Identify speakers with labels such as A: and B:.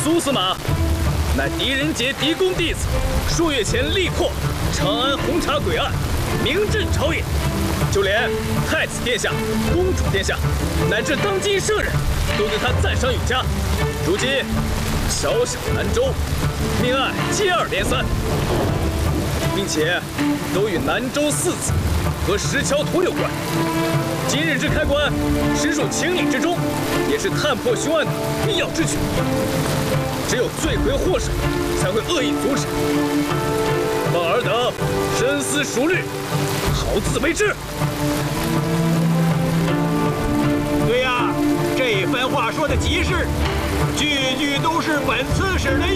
A: 苏司马，乃狄仁杰狄公弟子，数月前力扩长安红茶诡案，名震朝野。就连太子殿下、公主殿下，乃至当今圣人，都对他赞赏有加。如今小小南州，命案接二连三，并且都与南州四子和石桥图有关。今日之开棺，实属情理之中，也是探破凶案的必要之举。只有罪魁祸首才会恶意阻止。望尔等深思熟虑，好自为之。
B: 对呀，这番话说的极是，句句都是本刺史的